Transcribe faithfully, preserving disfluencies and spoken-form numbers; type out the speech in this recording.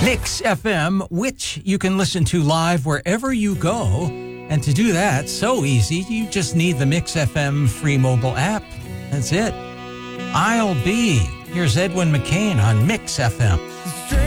Mix F M, which you can listen to live wherever you go. And to do that, so easy, you just need the Mix F M free mobile app. That's it. I'll be. Here's Edwin McCain on Mix F M.